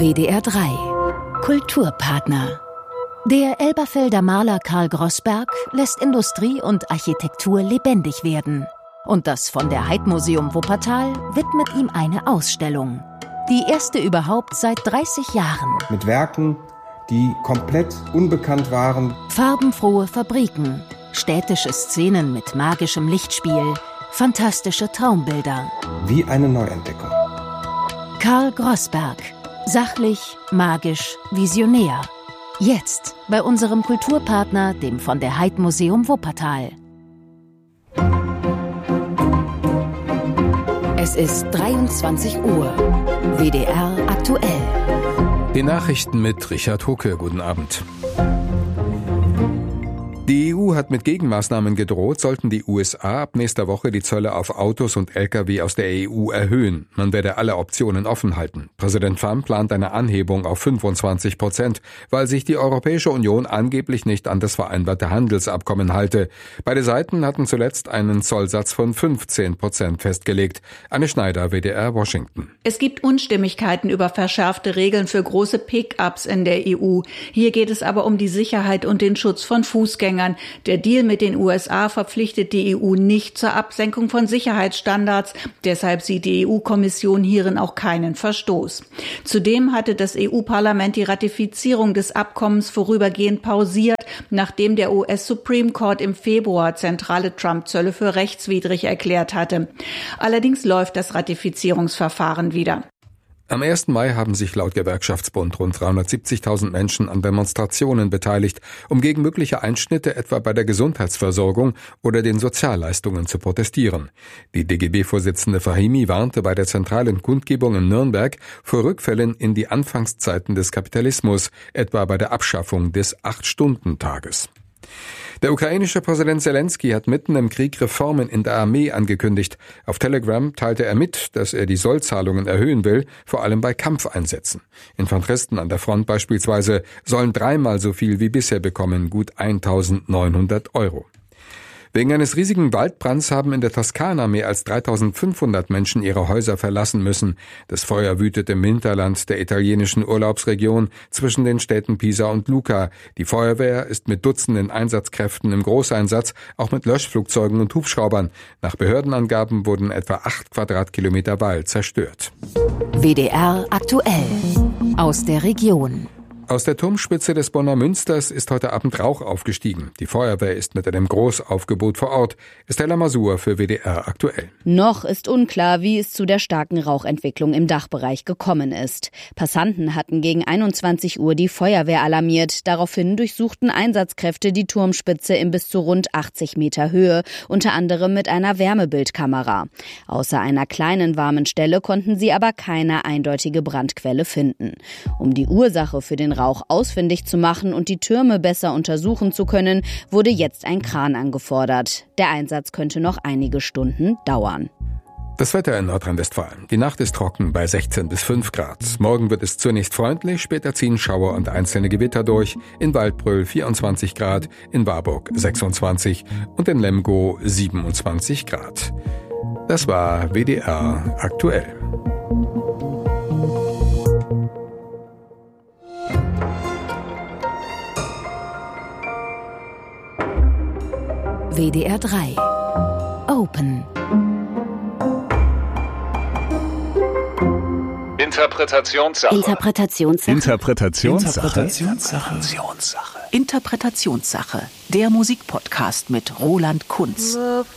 WDR 3 Kulturpartner. Der Elberfelder Maler Karl Grossberg lässt Industrie und Architektur lebendig werden. Und das von der Heidmuseum Wuppertal widmet ihm eine Ausstellung. Die erste überhaupt seit 30 Jahren. Mit Werken, die komplett unbekannt waren. Farbenfrohe Fabriken, städtische Szenen mit magischem Lichtspiel, fantastische Traumbilder. Wie eine Neuentdeckung. Karl Grossberg. Sachlich, magisch, visionär. Jetzt bei unserem Kulturpartner, dem von der Heidmuseum Wuppertal. Es ist 23 Uhr. WDR aktuell. Die Nachrichten mit Richard Hucke. Guten Abend. Die EU hat mit Gegenmaßnahmen gedroht, sollten die USA ab nächster Woche die Zölle auf Autos und Lkw aus der EU erhöhen. Man werde alle Optionen offen halten. Präsident Trump plant eine Anhebung auf 25%, weil sich die Europäische Union angeblich nicht an das vereinbarte Handelsabkommen halte. Beide Seiten hatten zuletzt einen Zollsatz von 15% festgelegt. Anne Schneider, WDR, Washington. Es gibt Unstimmigkeiten über verschärfte Regeln für große Pick-ups in der EU. Hier geht es aber um die Sicherheit und den Schutz von Fußgängern. Der Deal mit den USA verpflichtet die EU nicht zur Absenkung von Sicherheitsstandards. Deshalb sieht die EU-Kommission hierin auch keinen Verstoß. Zudem hatte das EU-Parlament die Ratifizierung des Abkommens vorübergehend pausiert, nachdem der US-Supreme Court im Februar zentrale Trump-Zölle für rechtswidrig erklärt hatte. Allerdings läuft das Ratifizierungsverfahren wieder. Am 1. Mai haben sich laut Gewerkschaftsbund rund 370.000 Menschen an Demonstrationen beteiligt, um gegen mögliche Einschnitte etwa bei der Gesundheitsversorgung oder den Sozialleistungen zu protestieren. Die DGB-Vorsitzende Fahimi warnte bei der zentralen Kundgebung in Nürnberg vor Rückfällen in die Anfangszeiten des Kapitalismus, etwa bei der Abschaffung des 8-Stunden-Tages. Der ukrainische Präsident Zelensky hat mitten im Krieg Reformen in der Armee angekündigt. Auf Telegram teilte er mit, dass er die Sollzahlungen erhöhen will, vor allem bei Kampfeinsätzen. Infanteristen an der Front beispielsweise sollen 3-mal so viel wie bisher bekommen, gut 1.900 €. Wegen eines riesigen Waldbrands haben in der Toskana mehr als 3.500 Menschen ihre Häuser verlassen müssen. Das Feuer wütet im Hinterland der italienischen Urlaubsregion zwischen den Städten Pisa und Lucca. Die Feuerwehr ist mit Dutzenden Einsatzkräften im Großeinsatz, auch mit Löschflugzeugen und Hubschraubern. Nach Behördenangaben wurden etwa 8 Quadratkilometer Wald zerstört. WDR aktuell. Aus der Region. Aus der Turmspitze des Bonner Münsters ist heute Abend Rauch aufgestiegen. Die Feuerwehr ist mit einem Großaufgebot vor Ort. Estella Masur für WDR aktuell. Noch ist unklar, wie es zu der starken Rauchentwicklung im Dachbereich gekommen ist. Passanten hatten gegen 21 Uhr die Feuerwehr alarmiert. Daraufhin durchsuchten Einsatzkräfte die Turmspitze in bis zu rund 80 Meter Höhe, unter anderem mit einer Wärmebildkamera. Außer einer kleinen warmen Stelle konnten sie aber keine eindeutige Brandquelle finden. Um die Ursache für den Rauch ausfindig zu machen und die Türme besser untersuchen zu können, wurde jetzt ein Kran angefordert. Der Einsatz könnte noch einige Stunden dauern. Das Wetter in Nordrhein-Westfalen. Die Nacht ist trocken bei 16 bis 5 Grad. Morgen wird es zunächst freundlich, später ziehen Schauer und einzelne Gewitter durch. In Waldbröl 24 Grad, in Warburg 26 und in Lemgo 27 Grad. Das war WDR aktuell. WDR 3 Open. Interpretationssache. Interpretationssache. Der Musikpodcast mit Roland Kunz.